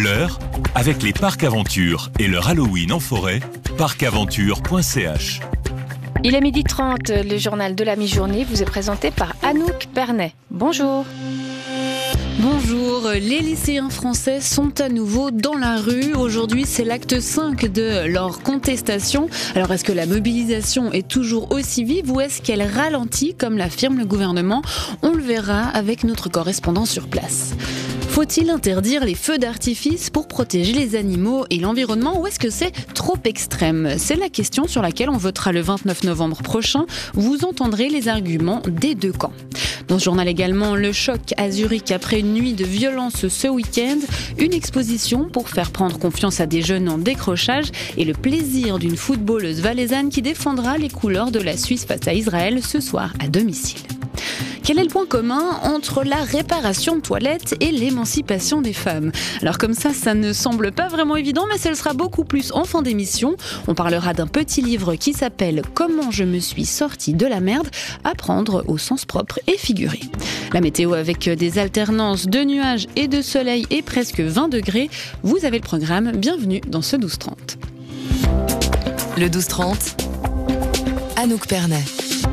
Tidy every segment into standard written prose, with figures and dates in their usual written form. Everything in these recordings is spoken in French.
L'heure, avec les parcs Aventure et leur Halloween en forêt, parcaventure.ch. Il est 12h30, le journal de la mi-journée vous est présenté par Anouk Pernet. Bonjour. Bonjour, les lycéens français sont à nouveau dans la rue. Aujourd'hui, c'est l'acte 5 de leur contestation. Alors, est-ce que la mobilisation est toujours aussi vive ou est-ce qu'elle ralentit, comme l'affirme le gouvernement ? On le verra avec notre correspondant sur place. Faut-il interdire les feux d'artifice pour protéger les animaux et l'environnement ou est-ce que c'est trop extrême ? C'est la question sur laquelle on votera le 29 novembre prochain. Vous entendrez les arguments des deux camps. Dans ce journal également, le choc à Zurich après une nuit de violence ce week-end, une exposition pour faire prendre confiance à des jeunes en décrochage et le plaisir d'une footballeuse valaisanne qui défendra les couleurs de la Suisse face à Israël ce soir à domicile. Quel est le point commun entre la réparation de toilettes et l'émancipation des femmes ? Alors comme ça ne semble pas vraiment évident, mais ça le sera beaucoup plus en fin d'émission. On parlera d'un petit livre qui s'appelle « Comment je me suis sortie de la merde ?» à prendre au sens propre et figuré. La météo avec des alternances de nuages et de soleil et presque 20 degrés. Vous avez le programme, bienvenue dans ce 12-30. Le 12-30, Anouk Pernet.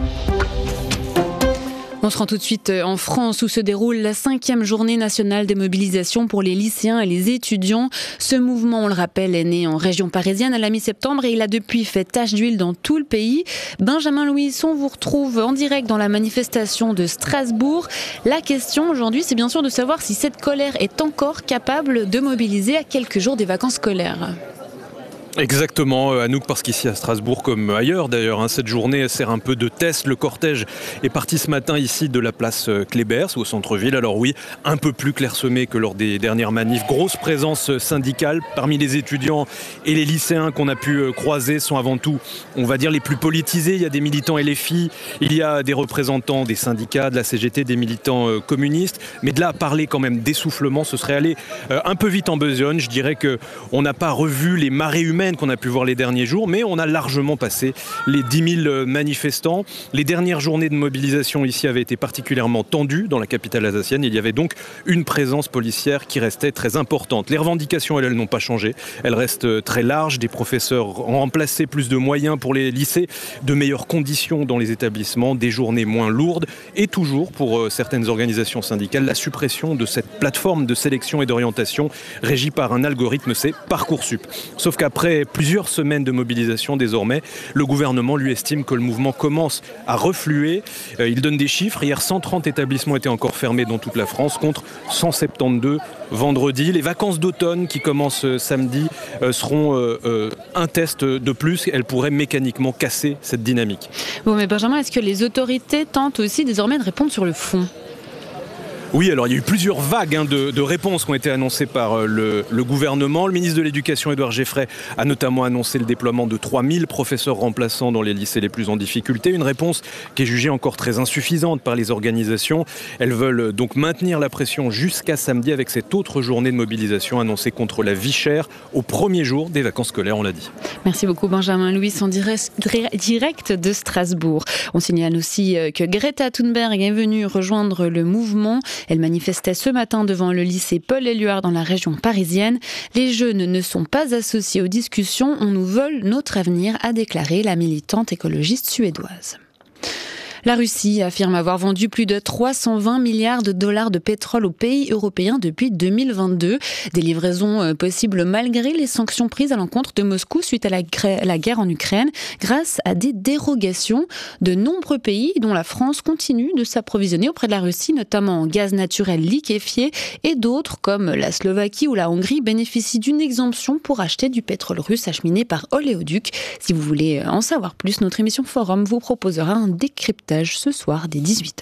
On se rend tout de suite en France où se déroule la 5e journée nationale de mobilisation pour les lycéens et les étudiants. Ce mouvement, on le rappelle, est né en région parisienne à la mi-septembre et il a depuis fait tache d'huile dans tout le pays. Benjamin Louis, on vous retrouve en direct dans la manifestation de Strasbourg. La question aujourd'hui, c'est bien sûr de savoir si cette colère est encore capable de mobiliser à quelques jours des vacances scolaires. Exactement, Anouk, parce qu'ici à Strasbourg, comme ailleurs d'ailleurs, cette journée sert un peu de test. Le cortège est parti ce matin ici de la place Kléber, au centre-ville. Alors oui, un peu plus clairsemé que lors des dernières manifs. Grosse présence syndicale parmi les étudiants et les lycéens qu'on a pu croiser sont avant tout, on va dire, les plus politisés. Il y a des militants LFI, il y a des représentants des syndicats, de la CGT, des militants communistes. Mais de là à parler quand même d'essoufflement, ce serait aller un peu vite en besogne. Je dirais qu'on n'a pas revu les marées humaines qu'on a pu voir les derniers jours, mais on a largement passé les 10 000 manifestants. Les dernières journées de mobilisation ici avaient été particulièrement tendues dans la capitale alsacienne. Il y avait donc une présence policière qui restait très importante. Les revendications, elles n'ont pas changé. Elles restent très larges. Des professeurs ont remplacé, plus de moyens pour les lycées, de meilleures conditions dans les établissements, des journées moins lourdes et toujours, pour certaines organisations syndicales, la suppression de cette plateforme de sélection et d'orientation régie par un algorithme, c'est Parcoursup. Sauf qu'après plusieurs semaines de mobilisation désormais, le gouvernement lui estime que le mouvement commence à refluer. Il donne des chiffres. Hier, 130 établissements étaient encore fermés dans toute la France contre 172 vendredi. Les vacances d'automne qui commencent samedi seront un test de plus. Elles pourraient mécaniquement casser cette dynamique. Bon, mais Benjamin, est-ce que les autorités tentent aussi désormais de répondre sur le fond ? Oui, alors il y a eu plusieurs vagues de réponses qui ont été annoncées par le gouvernement. Le ministre de l'Éducation, Édouard Geffray, a notamment annoncé le déploiement de 3000 professeurs remplaçants dans les lycées les plus en difficulté. Une réponse qui est jugée encore très insuffisante par les organisations. Elles veulent donc maintenir la pression jusqu'à samedi avec cette autre journée de mobilisation annoncée contre la vie chère au premier jour des vacances scolaires, on l'a dit. Merci beaucoup Benjamin Louis, en direct de Strasbourg. On signale aussi que Greta Thunberg est venue rejoindre le mouvement. Elle manifestait ce matin devant le lycée Paul-Éluard dans la région parisienne. Les jeunes ne sont pas associés aux discussions, on nous vole notre avenir, a déclaré la militante écologiste suédoise. La Russie affirme avoir vendu plus de 320 milliards de dollars de pétrole aux pays européens depuis 2022. Des livraisons possibles malgré les sanctions prises à l'encontre de Moscou suite à la guerre en Ukraine, grâce à des dérogations. De nombreux pays, dont la France, continuent de s'approvisionner auprès de la Russie, notamment en gaz naturel liquéfié, et d'autres, comme la Slovaquie ou la Hongrie, bénéficient d'une exemption pour acheter du pétrole russe acheminé par oléoduc. Si vous voulez en savoir plus, notre émission Forum vous proposera un décryptage ce soir dès 18h.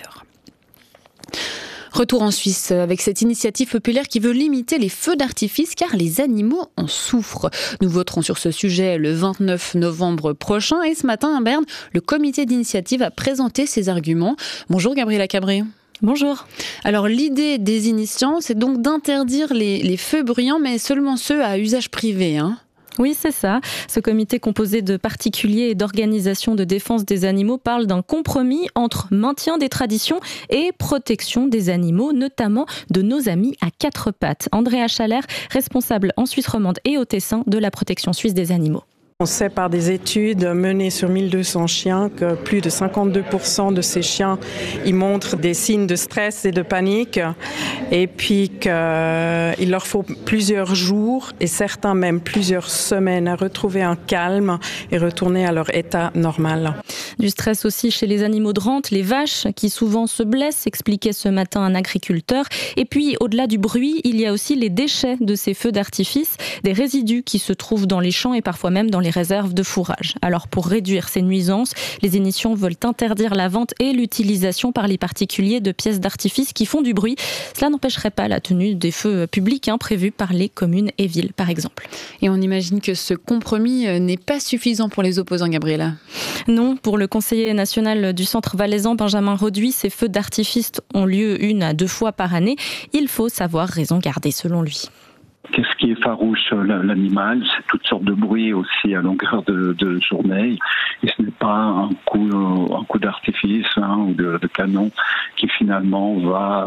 Retour en Suisse avec cette initiative populaire qui veut limiter les feux d'artifice car les animaux en souffrent. Nous voterons sur ce sujet le 29 novembre prochain et ce matin à Berne, le comité d'initiative a présenté ses arguments. Bonjour Gabriela Cabré. Bonjour. Alors l'idée des initiants, c'est donc d'interdire les feux bruyants, mais seulement ceux à usage privé, hein ? Oui, c'est ça. Ce comité composé de particuliers et d'organisations de défense des animaux parle d'un compromis entre maintien des traditions et protection des animaux, notamment de nos amis à quatre pattes. Andrea Schaller, responsable en Suisse romande et au Tessin de la protection suisse des animaux. On sait par des études menées sur 1200 chiens que plus de 52% de ces chiens ils montrent des signes de stress et de panique et puis qu'il leur faut plusieurs jours et certains même plusieurs semaines à retrouver un calme et retourner à leur état normal. Du stress aussi chez les animaux de rente, les vaches qui souvent se blessent, expliquait ce matin un agriculteur. Et puis au-delà du bruit, il y a aussi les déchets de ces feux d'artifice, des résidus qui se trouvent dans les champs et parfois même dans les réserves de fourrage. Alors pour réduire ces nuisances, les initiants veulent interdire la vente et l'utilisation par les particuliers de pièces d'artifice qui font du bruit. Cela n'empêcherait pas la tenue des feux publics prévus par les communes et villes par exemple. Et on imagine que ce compromis n'est pas suffisant pour les opposants, Gabriella. Non, pour le conseiller national du Centre valaisan, Benjamin Roduit, ces feux d'artifice ont lieu 1 à 2 fois par année. Il faut savoir raison garder selon lui. Qu'est-ce qui effarouche l'animal? C'est toutes sortes de bruits aussi à longueur de journée. Et ce n'est pas un coup d'artifice ou de canon qui finalement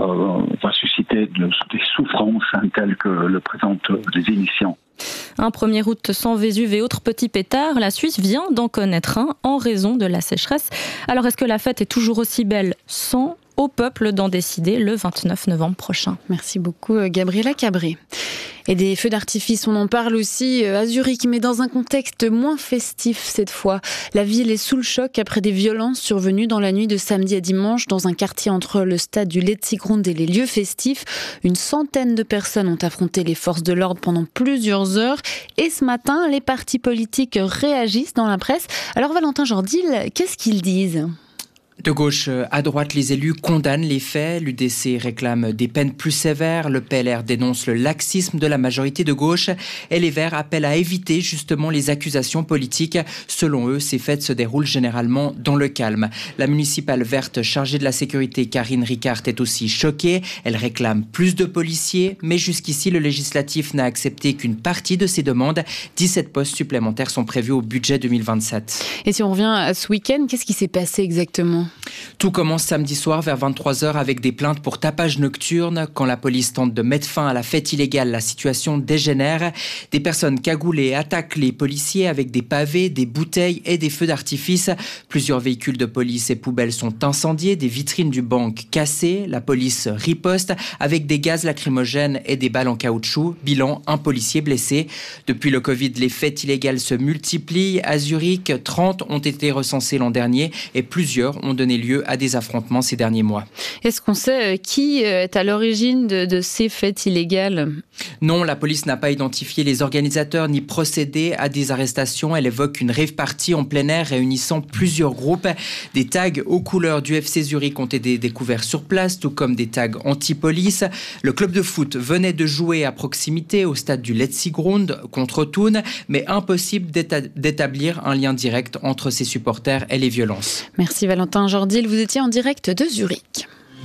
va susciter des souffrances telles que le présentent les initiants. Un 1er août sans Vésuve et autres petits pétards, la Suisse vient d'en connaître un en raison de la sécheresse. Alors est-ce que la fête est toujours aussi belle sans au peuple d'en décider le 29 novembre prochain? Merci beaucoup Gabriella Cabré. Et des feux d'artifice, on en parle aussi à Zurich, mais dans un contexte moins festif cette fois. La ville est sous le choc après des violences survenues dans la nuit de samedi à dimanche dans un quartier entre le stade du Letzigrund et les lieux festifs. Une centaine de personnes ont affronté les forces de l'ordre pendant plusieurs heures. Et ce matin, les partis politiques réagissent dans la presse. Alors Valentin Jordil, qu'est-ce qu'ils disent ? De gauche à droite, les élus condamnent les faits. L'UDC réclame des peines plus sévères. Le PLR dénonce le laxisme de la majorité de gauche. Et les Verts appellent à éviter justement les accusations politiques. Selon eux, ces fêtes se déroulent généralement dans le calme. La municipale verte chargée de la sécurité, Karine Ricard, est aussi choquée. Elle réclame plus de policiers. Mais jusqu'ici, le législatif n'a accepté qu'une partie de ses demandes. 17 postes supplémentaires sont prévus au budget 2027. Et si on revient à ce week-end, qu'est-ce qui s'est passé exactement ? Tout commence samedi soir vers 23h avec des plaintes pour tapage nocturne. Quand la police tente de mettre fin à la fête illégale, la situation dégénère. Des personnes cagoulées attaquent les policiers avec des pavés, des bouteilles et des feux d'artifice. Plusieurs véhicules de police et poubelles sont incendiés, des vitrines du banque cassées. La police riposte avec des gaz lacrymogènes et des balles en caoutchouc. Bilan, un policier blessé. Depuis le Covid, les fêtes illégales se multiplient. À Zurich, 30 ont été recensées l'an dernier et plusieurs ont donné lieu à des affrontements ces derniers mois. Est-ce qu'on sait qui est à l'origine de ces fêtes illégales ? Non, la police n'a pas identifié les organisateurs ni procédé à des arrestations. Elle évoque une rave party en plein air réunissant plusieurs groupes. Des tags aux couleurs du FC Zurich ont été découverts sur place, tout comme des tags anti-police. Le club de foot venait de jouer à proximité au stade du Letzigrund contre Thun, mais impossible d'établir un lien direct entre ses supporters et les violences. Merci Valentin Jordil, vous étiez en direct de Zurich.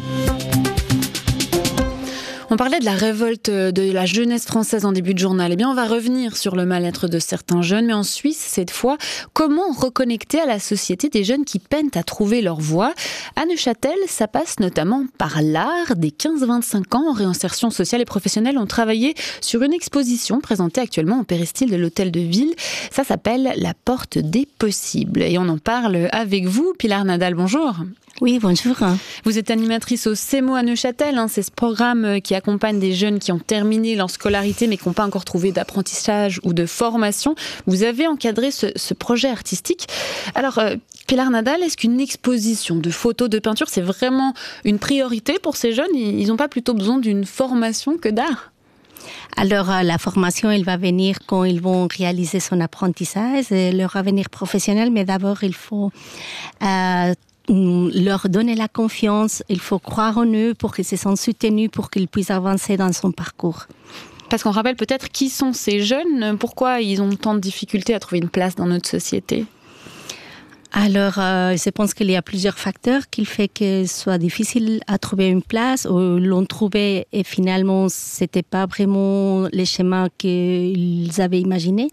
On parlait de la révolte de la jeunesse française en début de journal. Eh bien, on va revenir sur le mal-être de certains jeunes, mais en Suisse, cette fois, comment reconnecter à la société des jeunes qui peinent à trouver leur voie ? À Neuchâtel, ça passe notamment par l'art. Des 15-25 ans en réinsertion sociale et professionnelle ont travaillé sur une exposition présentée actuellement au péristyle de l'Hôtel de Ville. Ça s'appelle La Porte des Possibles. Et on en parle avec vous, Pilar Nadal. Bonjour. Oui, bonjour. Vous êtes animatrice au CEMO à Neuchâtel. C'est ce programme qui accompagne des jeunes qui ont terminé leur scolarité mais qui n'ont pas encore trouvé d'apprentissage ou de formation. Vous avez encadré ce projet artistique. Alors, Pilar Nadal, est-ce qu'une exposition de photos, de peinture, c'est vraiment une priorité pour ces jeunes ? Ils n'ont pas plutôt besoin d'une formation que d'art ? Alors, la formation, elle va venir quand ils vont réaliser son apprentissage, leur avenir professionnel, mais d'abord, il faut leur donner la confiance, il faut croire en eux pour qu'ils se sentent soutenus, pour qu'ils puissent avancer dans son parcours. Parce qu'on rappelle peut-être qui sont ces jeunes, pourquoi ils ont tant de difficultés à trouver une place dans notre société ? Alors, je pense qu'il y a plusieurs facteurs qui font que ce soit difficile à trouver une place, ou l'ont trouvé et finalement, c'était pas vraiment les schémas qu'ils avaient imaginés.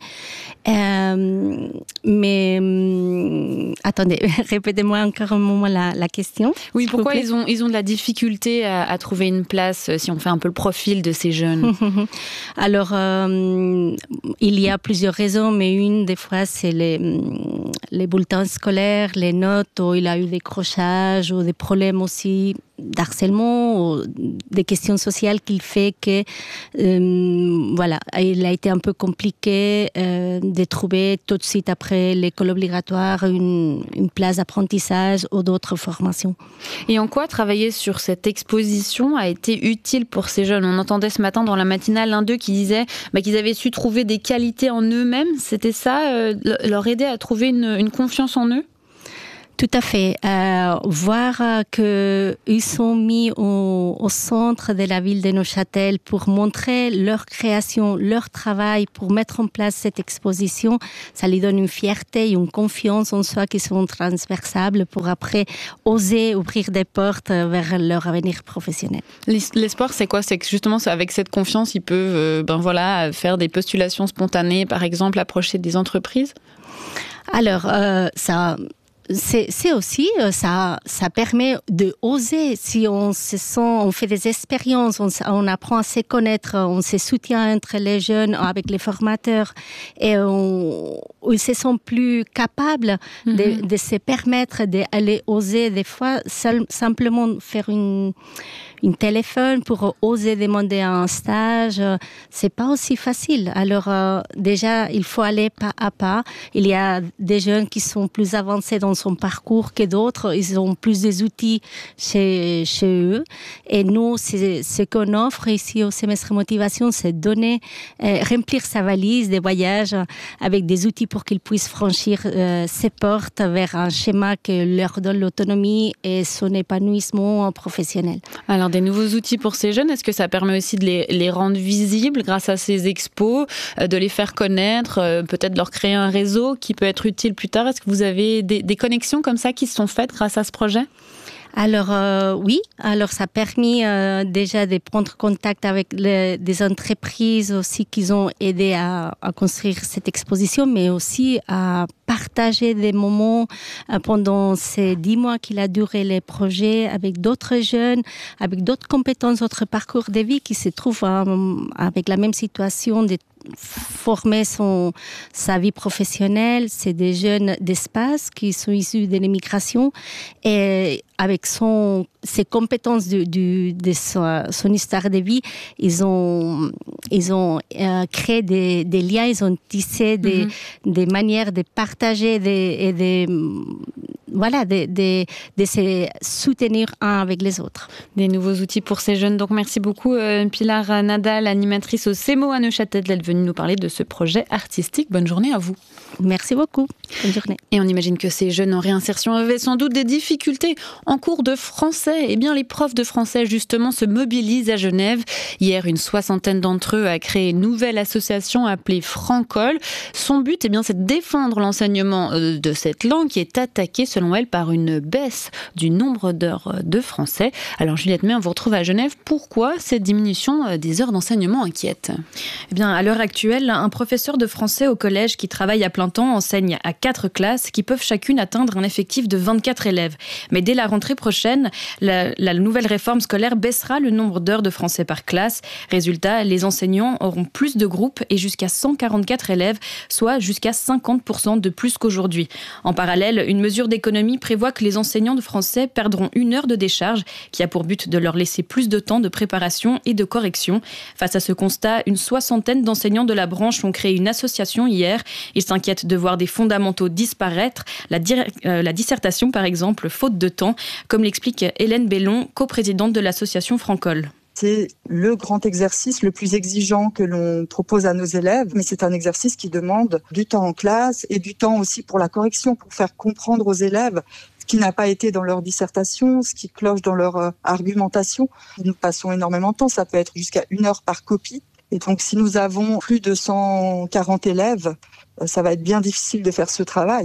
Mais attendez, répétez-moi encore un moment la question. Oui, pourquoi ils ont de la difficulté à trouver une place si on fait un peu le profil de ces jeunes? Alors, il y a plusieurs raisons, mais une des fois, c'est les bulletins scolaires, les notes, où il a eu des crochages ou des problèmes aussi d'harcèlement ou des questions sociales qui fait que il a été un peu compliqué de trouver tout de suite après l'école obligatoire une place d'apprentissage ou d'autres formations. Et en quoi travailler sur cette exposition a été utile pour ces jeunes? On entendait ce matin dans la matinale l'un d'eux qui disait qu'ils avaient su trouver des qualités en eux-mêmes. C'était ça, leur aider à trouver une confiance en eux? Tout à fait. Voir qu'ils sont mis au centre de la ville de Neuchâtel pour montrer leur création, leur travail, pour mettre en place cette exposition, ça lui donne une fierté et une confiance en soi qui sont transversables pour après oser ouvrir des portes vers leur avenir professionnel. L'espoir, c'est quoi? C'est que justement, avec cette confiance, ils peuvent faire des postulations spontanées, par exemple, approcher des entreprises? Alors, c'est aussi, ça permet de oser. Si on se sent, on fait des expériences, on apprend à se connaître, on se soutient entre les jeunes avec les formateurs et ils se sentent plus capables de se permettre d'aller oser. Des fois, simplement faire une téléphone pour oser demander un stage, c'est pas aussi facile. Alors déjà, il faut aller pas à pas. Il y a des jeunes qui sont plus avancés dans son parcours que d'autres. Ils ont plus des outils chez eux. Et nous, ce qu'on offre ici au semestre motivation, c'est remplir sa valise de voyage avec des outils pour qu'ils puissent franchir ses portes vers un schéma qui leur donne l'autonomie et son épanouissement professionnel. Alors, des nouveaux outils pour ces jeunes, est-ce que ça permet aussi de les rendre visibles grâce à ces expos, de les faire connaître, peut-être leur créer un réseau qui peut être utile plus tard? Est-ce que vous avez des connexions comme ça qui se sont faites grâce à ce projet? Alors oui, ça a permis déjà de prendre contact avec des entreprises aussi qui ont aidé à construire cette exposition, mais aussi à partager des moments pendant ces 10 mois qu'il a duré les projets avec d'autres jeunes, avec d'autres compétences, d'autres parcours de vie qui se trouvent avec la même situation de former sa vie professionnelle. C'est des jeunes d'espace qui sont issus de l'immigration et avec ses compétences de son histoire de vie, ils ont créé des liens, ils ont tissé des manières de partager de se soutenir un avec les autres. Des nouveaux outils pour ces jeunes. Donc merci beaucoup Pilar Nadal, animatrice au CEMO à Neuchâtel, d'être venue nous parler de ce projet artistique. Bonne journée à vous. Merci beaucoup. Bonne journée. Et on imagine que ces jeunes en réinsertion avaient sans doute des difficultés en cours de français. Eh bien, les profs de français, justement, se mobilisent à Genève. Hier, une 60aine d'entre eux a créé une nouvelle association appelée Francol. Son but, c'est de défendre l'enseignement de cette langue qui est attaquée, selon elle, par une baisse du nombre d'heures de français. Alors, Juliette May, on vous retrouve à Genève. Pourquoi cette diminution des heures d'enseignement inquiète? Eh bien, à l'heure actuelle, un professeur de français au collège qui travaille à plein temps enseigne à 4 classes qui peuvent chacune atteindre un effectif de 24 élèves. Mais dès la rentrée prochaine, la nouvelle réforme scolaire baissera le nombre d'heures de français par classe. Résultat, les enseignants auront plus de groupes et jusqu'à 144 élèves, soit jusqu'à 50% de plus qu'aujourd'hui. En parallèle, une mesure d'économie prévoit que les enseignants de français perdront 1 heure de décharge, qui a pour but de leur laisser plus de temps de préparation et de correction. Face à ce constat, une 60aine d'enseignants de la branche ont créé une association hier. Ils s'inquiètent de voir des fondamentaux disparaître, la dissertation par exemple, faute de temps, comme l'explique Hélène Bellon, coprésidente de l'association Francol. C'est le grand exercice le plus exigeant que l'on propose à nos élèves, mais c'est un exercice qui demande du temps en classe et du temps aussi pour la correction, pour faire comprendre aux élèves ce qui n'a pas été dans leur dissertation, ce qui cloche dans leur argumentation. Nous passons énormément de temps, ça peut être jusqu'à 1 heure par copie. Et donc, si nous avons plus de 140 élèves, ça va être bien difficile de faire ce travail.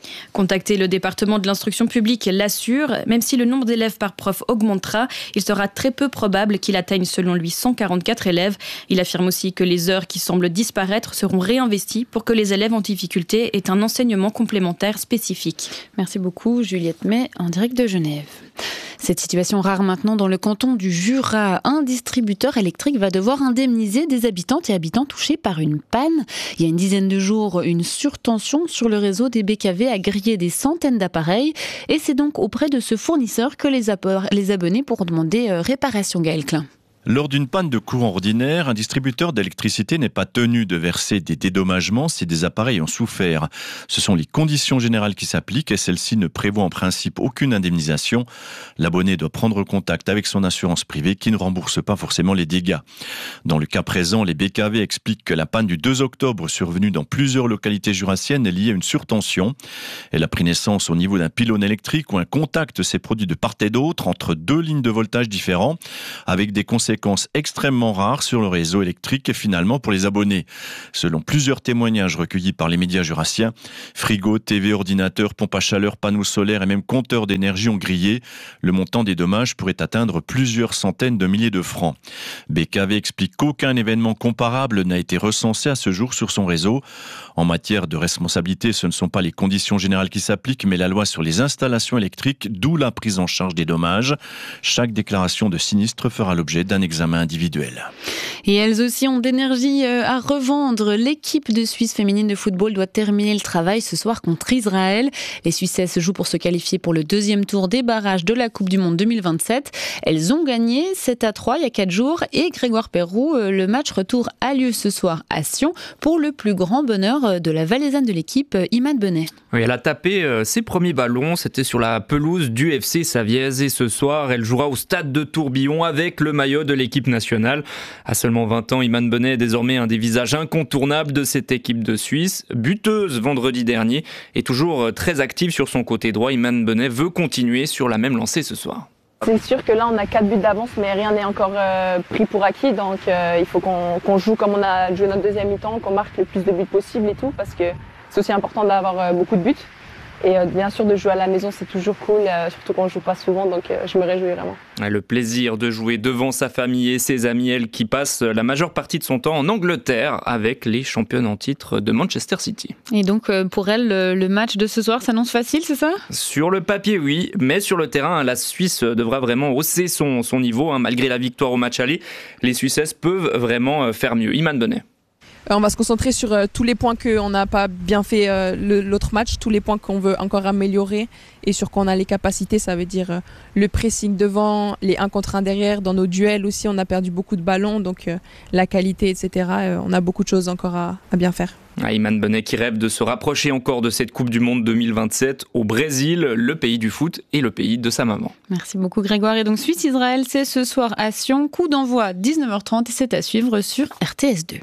Contacter le département de l'instruction publique l'assure, même si le nombre d'élèves par prof augmentera, il sera très peu probable qu'il atteigne selon lui 144 élèves. Il affirme aussi que les heures qui semblent disparaître seront réinvesties pour que les élèves en difficulté aient un enseignement complémentaire spécifique. Merci beaucoup Juliette May en direct de Genève. Cette situation rare maintenant dans le canton du Jura. Un distributeur électrique va devoir indemniser des habitantes et habitants touchés par une panne. Il y a une dizaine de jours, une surtension sur le réseau des BKV a grillé des centaines d'appareils. Et c'est donc auprès de ce fournisseur que les abonnés pourront demander réparation. Gaël Klein. Lors d'une panne de courant ordinaire, un distributeur d'électricité n'est pas tenu de verser des dédommagements si des appareils ont souffert. Ce sont les conditions générales qui s'appliquent et celles-ci ne prévoient en principe aucune indemnisation. L'abonné doit prendre contact avec son assurance privée qui ne rembourse pas forcément les dégâts. Dans le cas présent, les BKV expliquent que la panne du 2 octobre survenue dans plusieurs localités jurassiennes est liée à une surtension. Elle a pris naissance au niveau d'un pylône électrique où un contact s'est produit de part et d'autre entre deux lignes de voltage différents avec des conséquences extrêmement rares sur le réseau électrique et finalement pour les abonnés. Selon plusieurs témoignages recueillis par les médias jurassiens, frigo, TV, ordinateur, pompe à chaleur, panneaux solaires et même compteurs d'énergie ont grillé. Le montant des dommages pourrait atteindre plusieurs centaines de milliers de francs. BKV explique qu'aucun événement comparable n'a été recensé à ce jour sur son réseau. En matière de responsabilité, ce ne sont pas les conditions générales qui s'appliquent, mais la loi sur les installations électriques, d'où la prise en charge des dommages. Chaque déclaration de sinistre fera l'objet d'un examen individuel. Et elles aussi ont d'énergie à revendre. L'équipe de Suisse féminine de football doit terminer le travail ce soir contre Israël. Les Suissesses jouent pour se qualifier pour le deuxième tour des barrages de la Coupe du Monde 2027. Elles ont gagné 7-3 il y a 4 jours et Grégoire Perroux, le match retour a lieu ce soir à Sion pour le plus grand bonheur de la valaisanne de l'équipe, Imad Benet. Oui, elle a tapé ses premiers ballons, c'était sur la pelouse du FC Savièse et ce soir elle jouera au stade de Tourbillon avec le maillot de l'équipe nationale. À seulement 20 ans, Imad Benet est désormais un des visages incontournables de cette équipe de Suisse. Buteuse vendredi dernier et toujours très active sur son côté droit, Imad Benet veut continuer sur la même lancée ce soir. C'est sûr que là on a 4 buts d'avance mais rien n'est encore pris pour acquis, donc il faut qu'on joue comme on a joué notre deuxième mi-temps, qu'on marque le plus de buts possible et tout, parce que c'est aussi important d'avoir beaucoup de buts. Et bien sûr de jouer à la maison c'est toujours cool, surtout quand on joue pas souvent, donc je me réjouis vraiment. Le plaisir de jouer devant sa famille et ses amis, elle qui passe la majeure partie de son temps en Angleterre avec les championnes en titre de Manchester City. Et donc pour elle, le match de ce soir s'annonce facile, c'est ça ? Sur le papier oui, mais sur le terrain, la Suisse devra vraiment hausser son niveau. Malgré la victoire au match aller, les Suissesses peuvent vraiment faire mieux. Imad Benet. On va se concentrer sur tous les points qu'on n'a pas bien fait l'autre match, tous les points qu'on veut encore améliorer et sur quoi on a les capacités, ça veut dire le pressing devant, les 1 contre 1 derrière, dans nos duels aussi on a perdu beaucoup de ballons, donc la qualité etc. On a beaucoup de choses encore à bien faire. Imad Benet qui rêve de se rapprocher encore de cette Coupe du Monde 2027 au Brésil, le pays du foot et le pays de sa maman. Merci beaucoup Grégoire. Et donc Suisse-Israël, c'est ce soir à Sion, coup d'envoi 19h30 et c'est à suivre sur RTS2.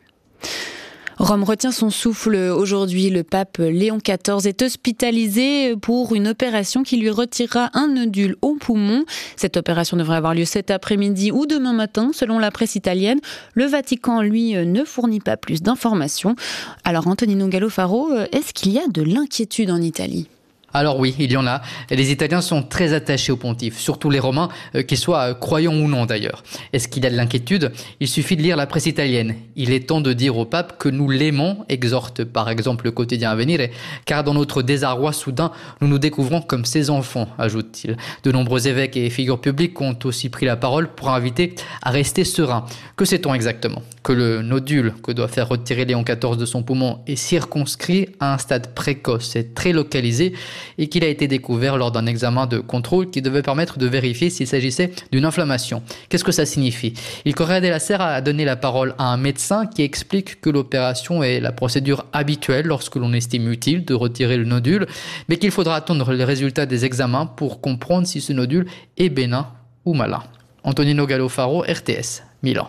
Rome retient son souffle aujourd'hui. Le pape Léon XIV est hospitalisé pour une opération qui lui retirera un nodule au poumon. Cette opération devrait avoir lieu cet après-midi ou demain matin, selon la presse italienne. Le Vatican, lui, ne fournit pas plus d'informations. Alors Antonino Gallofaro, est-ce qu'il y a de l'inquiétude en Italie ? Alors oui, il y en a. Les Italiens sont très attachés au pontife, surtout les Romains, qu'ils soient croyants ou non d'ailleurs. Est-ce qu'il y a de l'inquiétude ? Il suffit de lire la presse italienne. Il est temps de dire au pape que nous l'aimons, exhorte par exemple le quotidien Avvenire, car dans notre désarroi soudain, nous nous découvrons comme ses enfants, ajoute-t-il. De nombreux évêques et figures publiques ont aussi pris la parole pour inviter à rester serein. Que sait-on exactement ? Que le nodule que doit faire retirer Léon XIV de son poumon est circonscrit à un stade précoce et très localisé, et qu'il a été découvert lors d'un examen de contrôle qui devait permettre de vérifier s'il s'agissait d'une inflammation. Qu'est-ce que ça signifie ? Il Corriere della Sera a donné la parole à un médecin qui explique que l'opération est la procédure habituelle lorsque l'on estime utile de retirer le nodule, mais qu'il faudra attendre les résultats des examens pour comprendre si ce nodule est bénin ou malin. Antonino Gallofaro, RTS, Milan.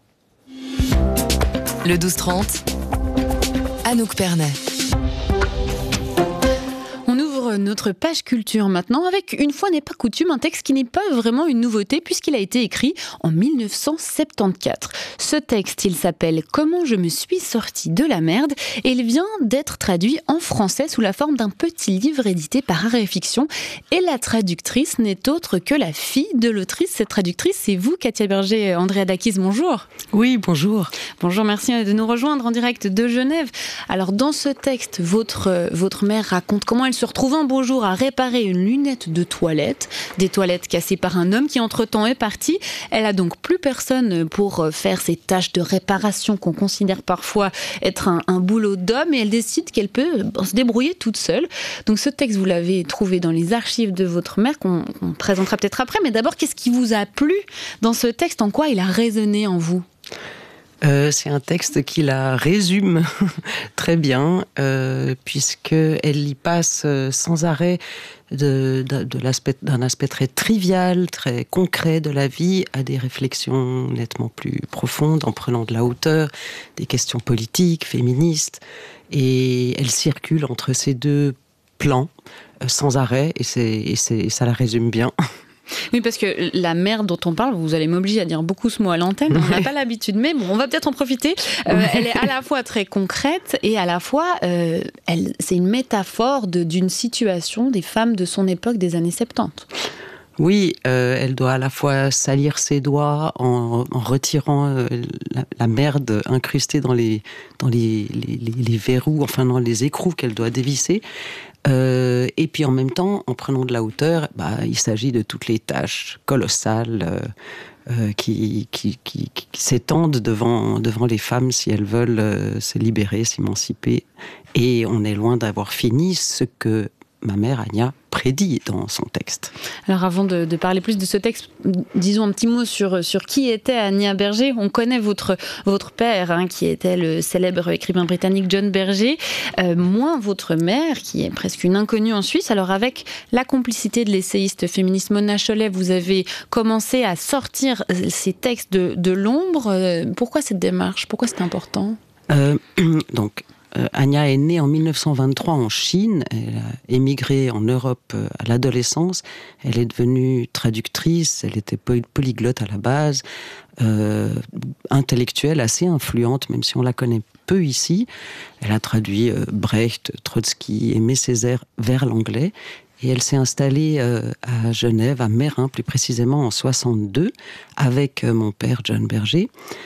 Le 12-30, Anouk Pernet. notre page culture maintenant, avec une fois n'est pas coutume, un texte qui n'est pas vraiment une nouveauté puisqu'il a été écrit en 1974. Ce texte, il s'appelle « Comment je me suis sorti de la merde » et il vient d'être traduit en français sous la forme d'un petit livre édité par Art et Fiction. Et la traductrice n'est autre que la fille de l'autrice. Cette traductrice, c'est vous, Katia Berger. Andrea Dakis, bonjour. Oui, bonjour. Bonjour, merci de nous rejoindre en direct de Genève. Alors, dans ce texte, votre mère raconte comment elle se retrouve un beau jour à réparer une lunette de toilette, des toilettes cassées par un homme qui entre-temps est parti. Elle a donc plus personne pour faire ces tâches de réparation qu'on considère parfois être un boulot d'homme, et elle décide qu'elle peut se débrouiller toute seule. Donc ce texte, vous l'avez trouvé dans les archives de votre mère, qu'on présentera peut-être après, mais d'abord, qu'est-ce qui vous a plu dans ce texte? En quoi il a résonné en vous? C'est un texte qui la résume très bien, puisqu'elle y passe sans arrêt d'un aspect très trivial, très concret de la vie, à des réflexions nettement plus profondes, en prenant de la hauteur, des questions politiques, féministes, et elle circule entre ces deux plans sans arrêt, et ça la résume bien. Oui, parce que la merde dont on parle, vous allez m'obliger à dire beaucoup ce mot à l'antenne, on n'a pas l'habitude, mais bon, on va peut-être en profiter. Elle est à la fois très concrète et à la fois, c'est une métaphore d'une situation des femmes de son époque des années 70. Oui, elle doit à la fois salir ses doigts en retirant la merde incrustée dans les verrous, enfin dans les écrous qu'elle doit dévisser. Et puis en même temps, en prenant de la hauteur, il s'agit de toutes les tâches colossales qui s'étendent devant les femmes si elles veulent se libérer, s'émanciper. Et on est loin d'avoir fini ce que ma mère Anya prédit dans son texte. Alors avant de parler plus de ce texte, disons un petit mot sur qui était Anya Berger. On connaît votre père, qui était le célèbre écrivain britannique John Berger, moins votre mère, qui est presque une inconnue en Suisse. Alors avec la complicité de l'essayiste féministe Mona Chollet, vous avez commencé à sortir ces textes de l'ombre. Pourquoi cette démarche? Pourquoi c'est important? Anya est née en 1923 en Chine, elle a émigré en Europe à l'adolescence, elle est devenue traductrice, elle était polyglotte à la base, intellectuelle assez influente, même si on la connaît peu ici. Elle a traduit Brecht, Trotsky, Aimé Césaire vers l'anglais, et elle s'est installée à Genève, à Meyrin plus précisément en 62, avec mon père John Berger.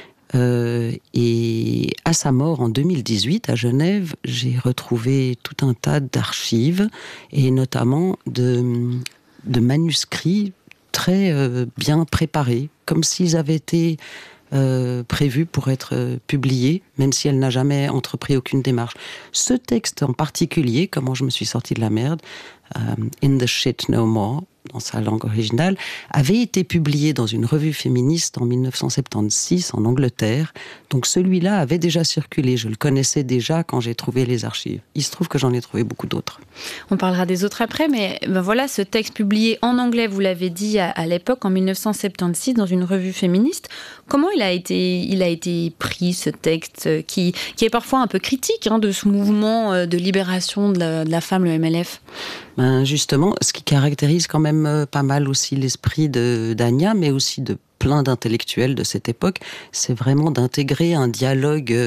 Et à sa mort en 2018 à Genève, j'ai retrouvé tout un tas d'archives et notamment de manuscrits très bien préparés, comme s'ils avaient été prévus pour être publiés, même si elle n'a jamais entrepris aucune démarche. Ce texte en particulier, Comment je me suis sorti de la merde, In the Shit No More, dans sa langue originale, avait été publié dans une revue féministe en 1976 en Angleterre. Donc celui-là avait déjà circulé. Je le connaissais déjà quand j'ai trouvé les archives. Il se trouve que j'en ai trouvé beaucoup d'autres. On parlera des autres après, mais voilà, ce texte publié en anglais, vous l'avez dit à l'époque, en 1976, dans une revue féministe. Comment il a été pris, ce texte, qui est parfois un peu critique de ce mouvement de libération de la femme, le MLF? Justement, ce qui caractérise quand même pas mal aussi l'esprit d'Anya, mais aussi de plein d'intellectuels de cette époque, c'est vraiment d'intégrer un dialogue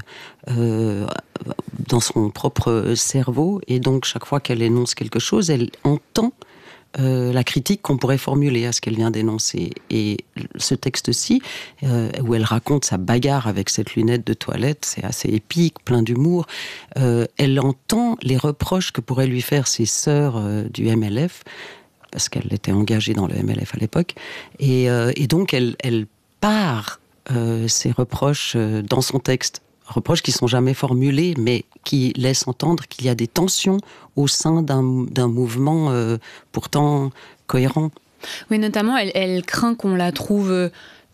dans son propre cerveau, et donc chaque fois qu'elle énonce quelque chose, elle entend la critique qu'on pourrait formuler à ce qu'elle vient d'énoncer. Et ce texte-ci, où elle raconte sa bagarre avec cette lunette de toilette, c'est assez épique, plein d'humour. Elle entend les reproches que pourraient lui faire ses sœurs du MLF, parce qu'elle était engagée dans le MLF à l'époque. Et donc, elle part ses reproches dans son texte. Reproches qui ne sont jamais formulés, mais qui laissent entendre qu'il y a des tensions au sein d'un mouvement pourtant cohérent. Oui, notamment, elle craint qu'on la trouve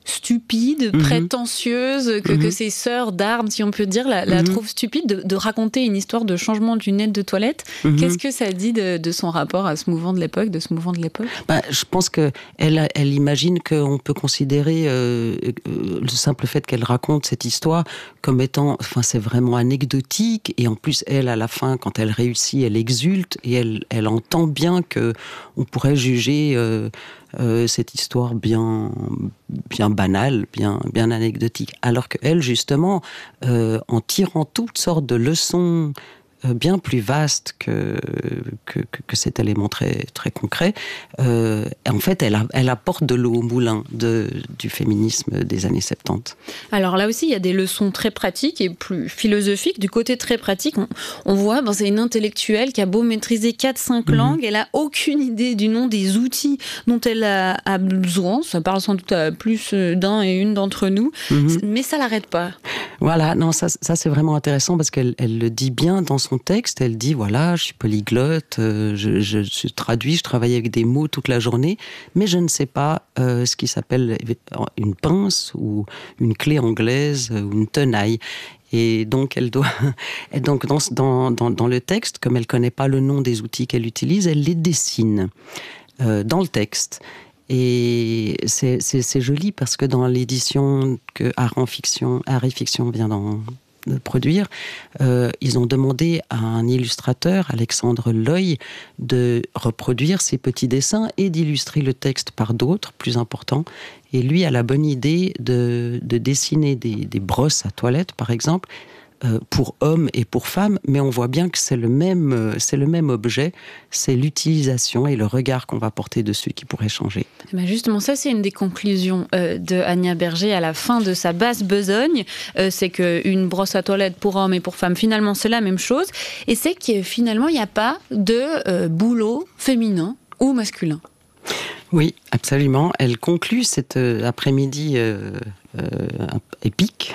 stupide, prétentieuse, que ses sœurs d'armes, si on peut dire, la trouvent stupide de raconter une histoire de changement de lunettes de toilette. Qu'est-ce que ça dit de son rapport à ce mouvement de l'époque, Je pense qu'elle imagine qu'on peut considérer le simple fait qu'elle raconte cette histoire comme étant, c'est vraiment anecdotique, et en plus, elle, à la fin, quand elle réussit, elle exulte, et elle entend bien qu'on pourrait juger cette histoire bien banale, bien anecdotique. Alors qu'elle, justement, en tirant toutes sortes de leçons bien plus vastes que cet élément très, très concret, en fait, elle apporte de l'eau au moulin du féminisme des années 70. Alors là aussi, il y a des leçons très pratiques et plus philosophiques. Du côté très pratique, on voit, c'est une intellectuelle qui a beau maîtriser 4-5 langues, elle n'a aucune idée du nom des outils dont elle a besoin. Ça parle sans doute à plus d'un et une d'entre nous, mais ça l'arrête pas. Voilà, non, ça c'est vraiment intéressant parce qu'elle le dit bien dans son texte. Elle dit, voilà, je suis polyglotte, je traduis, je travaille avec des mots toute la journée, mais je ne sais pas ce qui s'appelle une pince ou une clé anglaise ou une tenaille. Et donc, dans le texte, comme elle ne connaît pas le nom des outils qu'elle utilise, elle les dessine dans le texte. Et c'est joli parce que dans l'édition que Art et Fiction vient de produire, ils ont demandé à un illustrateur, Alexandre Loy, de reproduire ces petits dessins et d'illustrer le texte par d'autres, plus importants. Et lui a la bonne idée de dessiner des brosses à toilette, par exemple, pour hommes et pour femmes, mais on voit bien que c'est le même objet, c'est l'utilisation et le regard qu'on va porter dessus qui pourrait changer. Justement, ça c'est une des conclusions de Anya Berger à la fin de sa basse besogne, c'est qu'une brosse à toilette pour hommes et pour femmes, finalement c'est la même chose, et c'est que finalement il n'y a pas de boulot féminin ou masculin. Oui, absolument. Elle conclut cet après-midi épique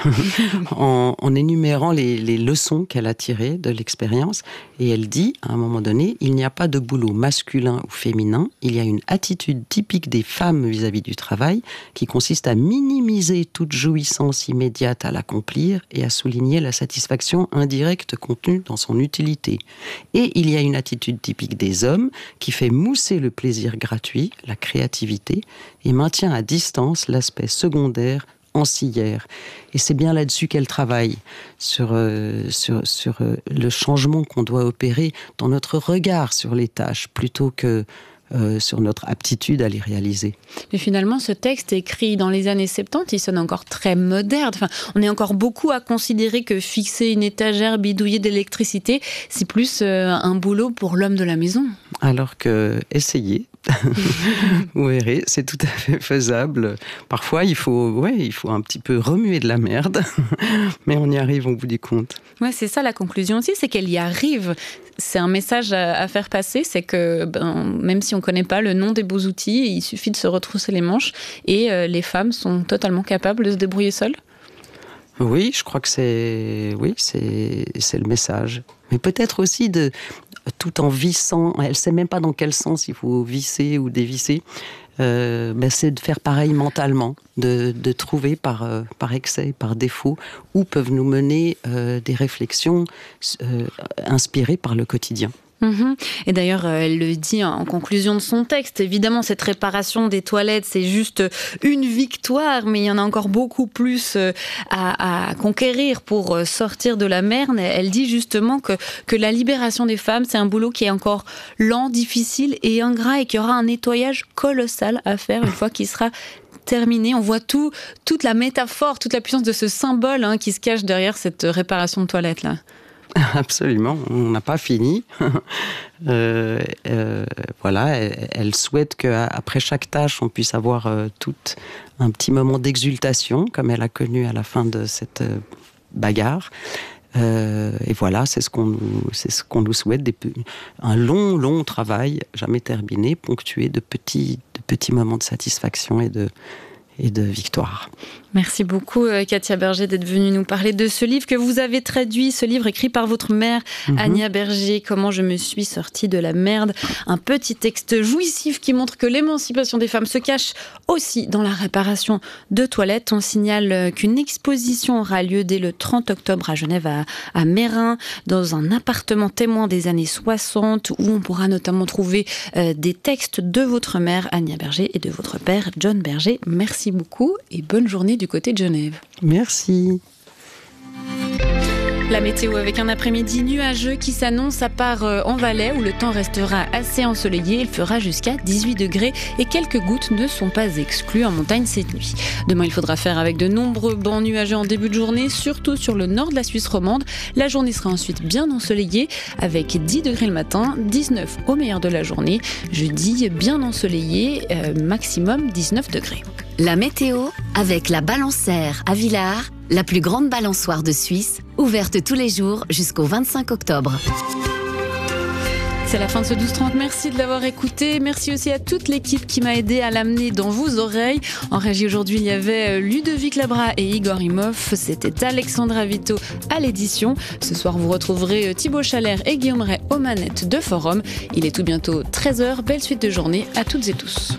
en énumérant les leçons qu'elle a tirées de l'expérience. Et elle dit, à un moment donné, il n'y a pas de boulot masculin ou féminin, il y a une attitude typique des femmes vis-à-vis du travail qui consiste à minimiser toute jouissance immédiate à l'accomplir et à souligner la satisfaction indirecte contenue dans son utilité. Et il y a une attitude typique des hommes qui fait mousser le plaisir gratuit, la créativité, et maintient à distance l'aspect secondaire, ancillaire. Et c'est bien là-dessus qu'elle travaille, sur le changement qu'on doit opérer dans notre regard sur les tâches, plutôt que sur notre aptitude à les réaliser. Mais finalement, ce texte écrit dans les années 70, il sonne encore très moderne. Enfin, on est encore beaucoup à considérer que fixer une étagère bidouillée d'électricité, c'est plus un boulot pour l'homme de la maison. Alors que essayer, vous verrez, c'est tout à fait faisable. Parfois, il faut un petit peu remuer de la merde, mais on y arrive au bout du compte. Ouais, c'est ça la conclusion aussi, c'est qu'elle y arrive. C'est un message à faire passer, c'est que même si on ne connaît pas le nom des beaux outils, il suffit de se retrousser les manches et les femmes sont totalement capables de se débrouiller seules. Oui, je crois que c'est le message. Mais peut-être aussi tout en vissant, elle ne sait même pas dans quel sens il faut visser ou dévisser, c'est de faire pareil mentalement, de trouver par excès, par défaut, où peuvent nous mener des réflexions inspirées par le quotidien. Et d'ailleurs, elle le dit en conclusion de son texte. Évidemment, cette réparation des toilettes, c'est juste une victoire, mais il y en a encore beaucoup plus à conquérir pour sortir de la merde. Elle dit justement que la libération des femmes, c'est un boulot qui est encore lent, difficile et ingrat, et qu'il y aura un nettoyage colossal à faire une fois qu'il sera terminé. On voit toute la métaphore, toute la puissance de ce symbole qui se cache derrière cette réparation de toilettes là. Absolument, on n'a pas fini. Voilà, elle souhaite qu'après chaque tâche, on puisse avoir tout un petit moment d'exultation, comme elle a connu à la fin de cette bagarre. Et voilà, c'est ce qu'on nous souhaite, un long travail, jamais terminé, ponctué de petits moments de satisfaction et et de victoire. Merci beaucoup Katia Berger d'être venue nous parler de ce livre que vous avez traduit, ce livre écrit par votre mère Ania Berger, Comment je me suis sortie de la merde. Un petit texte jouissif qui montre que l'émancipation des femmes se cache aussi dans la réparation de toilettes. On signale qu'une exposition aura lieu dès le 30 octobre à Genève, à Mérin, dans un appartement témoin des années 60 où on pourra notamment trouver des textes de votre mère Ania Berger et de votre père John Berger. Merci beaucoup et bonne journée du côté de Genève. Merci. La météo avec un après-midi nuageux qui s'annonce à part en Valais où le temps restera assez ensoleillé. Il fera jusqu'à 18 degrés et quelques gouttes ne sont pas exclues en montagne cette nuit. Demain, il faudra faire avec de nombreux bancs nuageux en début de journée, surtout sur le nord de la Suisse romande. La journée sera ensuite bien ensoleillée avec 10 degrés le matin, 19 au meilleur de la journée. Jeudi, bien ensoleillé, maximum 19 degrés. La météo avec la Balancère à Villars, la plus grande balançoire de Suisse, ouverte tous les jours jusqu'au 25 octobre. C'est la fin de ce 12-30. Merci de l'avoir écouté. Merci aussi à toute l'équipe qui m'a aidé à l'amener dans vos oreilles. En régie aujourd'hui, il y avait Ludovic Labra et Igor Imhoff. C'était Alexandra Vito à l'édition. Ce soir, vous retrouverez Thibaut Chalère et Guillaume Ray aux manettes de Forum. Il est tout bientôt 13h. Belle suite de journée à toutes et tous.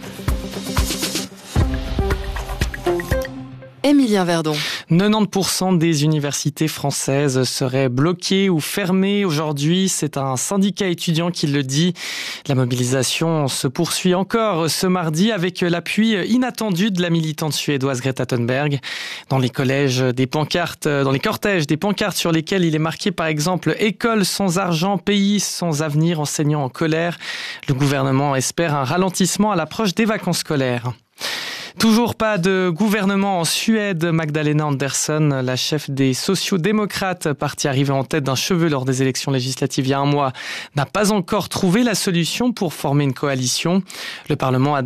Émilien Verdon. 90% des universités françaises seraient bloquées ou fermées aujourd'hui. C'est un syndicat étudiant qui le dit. La mobilisation se poursuit encore ce mardi avec l'appui inattendu de la militante suédoise Greta Thunberg. Dans les collèges, des pancartes, dans les cortèges, des pancartes sur lesquelles il est marqué par exemple « École sans argent, pays sans avenir, enseignants en colère ». Le gouvernement espère un ralentissement à l'approche des vacances scolaires. Toujours pas de gouvernement en Suède. Magdalena Andersson, la chef des sociaux-démocrates, partie arrivée en tête d'un cheveu lors des élections législatives il y a un mois, n'a pas encore trouvé la solution pour former une coalition. Le Parlement a